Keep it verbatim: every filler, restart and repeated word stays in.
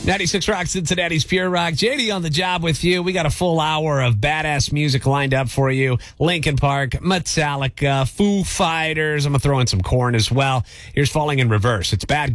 ninety-six Rock, Cincinnati's Pure Rock. J D on the job with you. We got a full hour of badass music lined up for you. Linkin Park, Metallica, Foo Fighters. I'm going to throw in some Korn as well. Here's Falling in Reverse. It's Bad